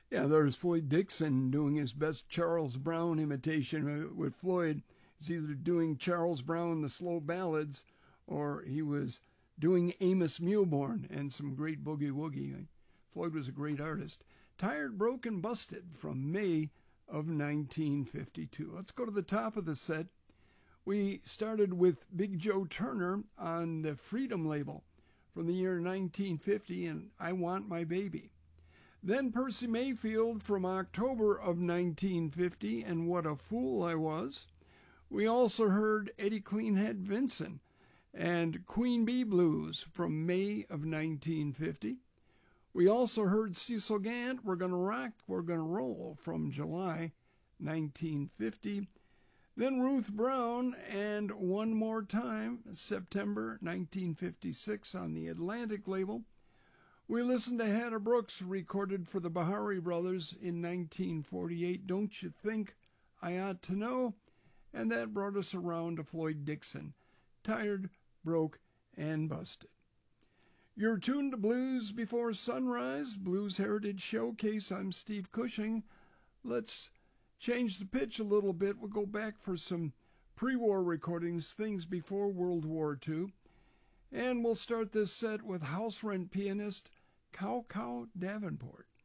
Yeah, there's Floyd Dixon doing his best Charles Brown imitation with Floyd. He's either doing Charles Brown, the slow ballads, or he was doing Amos Milburn and some great boogie woogie. Floyd was a great artist. Tired, Broke, and Busted from May of 1952. Let's go to the top of the set. We started with Big Joe Turner on the Freedom label from the year 1950 and I Want My Baby. Then Percy Mayfield from October of 1950 and What a Fool I Was. We also heard Eddie Cleanhead Vinson and Queen Bee Blues from May of 1950. We also heard Cecil Gant, We're Gonna Rock, We're Gonna Roll from July 1950. Then Ruth Brown and One More Time, September 1956 on the Atlantic label. We listened to Hannah Brooks, recorded for the Bahari Brothers in 1948, Don't You Think I Ought to Know? And that brought us around to Floyd Dixon, Tired, Broke, and Busted. You're tuned to Blues Before Sunrise, Blues Heritage Showcase. I'm Steve Cushing. Let's change the pitch a little bit. We'll go back for some pre-war recordings, things before World War II. And we'll start this set with house rent pianist Cow Cow Davenport.